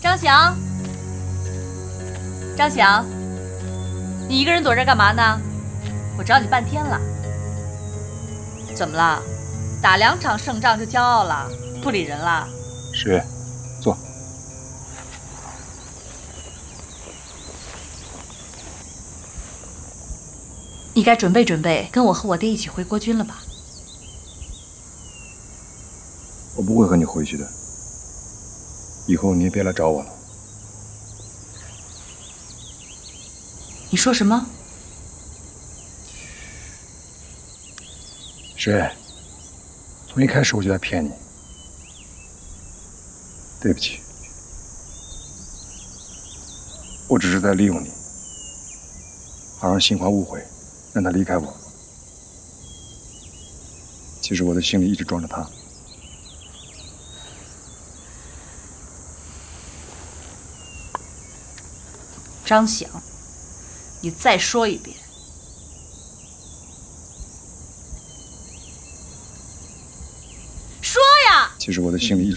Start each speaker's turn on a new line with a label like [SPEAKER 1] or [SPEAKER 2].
[SPEAKER 1] 张翔，张翔，你一个人躲这儿干嘛呢？我找你半天了。怎么了？打2场胜仗就骄傲了，不理人了？
[SPEAKER 2] 十月，坐。
[SPEAKER 1] 你该准备准备，跟我和我爹一起回国军了吧？
[SPEAKER 2] 我不会和你回去的，以后你也别来找我了。
[SPEAKER 1] 你说什么？
[SPEAKER 2] 十月，从一开始我就在骗你，对不起，我只是在利用你，好让新华误会，让他离开我。其实我的心里一直装着他。
[SPEAKER 1] 张翔，你再说一遍。说呀！
[SPEAKER 2] 其实我的心里一直。